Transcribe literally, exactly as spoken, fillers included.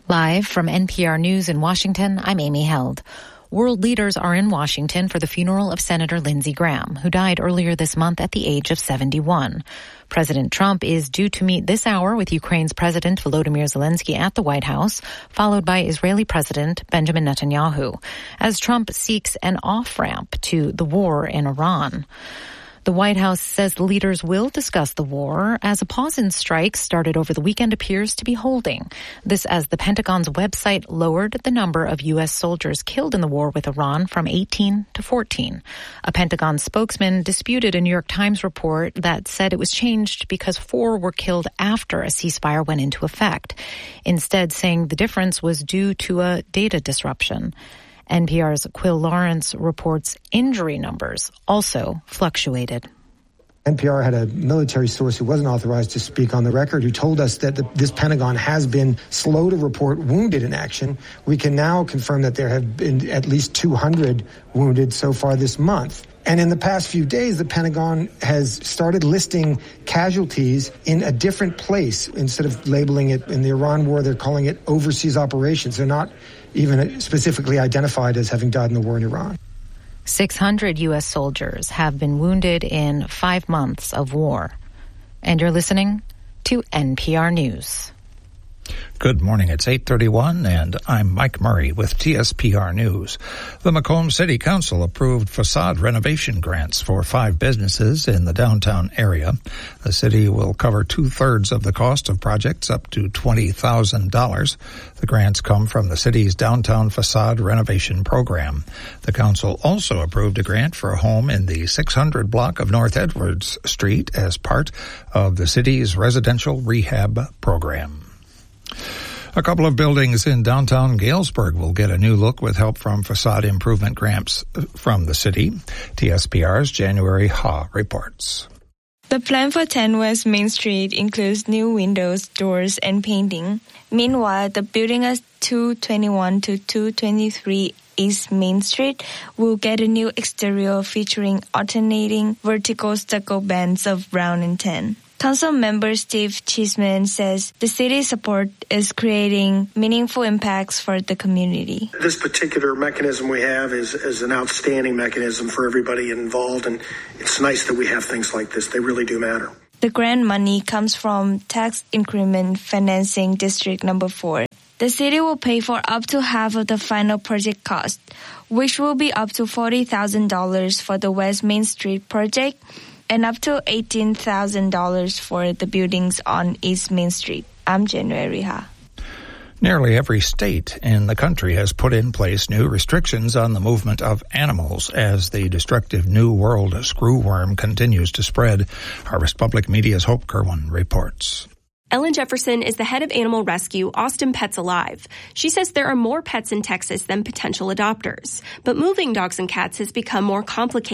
Live from N P R News in Washington, I'm Amy Held. World leaders are in Washington for the funeral of Senator Lindsey Graham, who died earlier this month at the age of seventy-one. President Trump is due to meet this hour with Ukraine's President Volodymyr Zelensky at the White House, followed by Israeli President Benjamin Netanyahu, as Trump seeks an off-ramp to the war in Iran. The White House says the leaders will discuss the war as a pause in strikes started over the weekend appears to be holding. This as the Pentagon's website lowered the number of U S soldiers killed in the war with Iran from eighteen to fourteen. A Pentagon spokesman disputed a New York Times report that said it was changed because four were killed after a ceasefire went into effect, instead saying the difference was due to a data disruption. N P R's Quill Lawrence reports injury numbers also fluctuated. N P R had a military source who wasn't authorized to speak on the record who told us that the, this Pentagon has been slow to report wounded in action. We can now confirm that there have been at least two hundred wounded so far this month. And in the past few days, the Pentagon has started listing casualties in a different place. Instead of labeling it in the Iran war, they're calling it overseas operations. They're not even specifically identified as having died in the war in Iran. six hundred U S soldiers have been wounded in five months of war. And you're listening to N P R News. Good morning. It's eight thirty-one, and I'm Mike Murray with T S P R News. The Macomb City Council approved facade renovation grants for five businesses in the downtown area. The city will cover two-thirds of the cost of projects up to twenty thousand dollars. The grants come from the city's downtown facade renovation program. The council also approved a grant for a home in the six hundred block of North Edwards Street as part of the city's residential rehab program. A couple of buildings in downtown Galesburg will get a new look with help from facade improvement grants from the city. T S P R's January Ha reports. The plan for ten West Main Street includes new windows, doors, and painting. Meanwhile, the building at two twenty-one to two twenty-three East Main Street will get a new exterior featuring alternating vertical stucco bands of brown and tan. Council member Steve Cheeseman says the city's support is creating meaningful impacts for the community. This particular mechanism we have is, is an outstanding mechanism for everybody involved, and it's nice that we have things like this. They really do matter. The grant money comes from Tax Increment Financing District Number four. The city will pay for up to half of the final project cost, which will be up to forty thousand dollars for the West Main Street project and up to eighteen thousand dollars for the buildings on East Main Street. I'm January Ha. Nearly every state in the country has put in place new restrictions on the movement of animals as the destructive New World screwworm continues to spread. Harvest Public Media's Hope Kerwin reports. Ellen Jefferson is the head of animal rescue, Austin Pets Alive. She says there are more pets in Texas than potential adopters, but moving dogs and cats has become more complicated.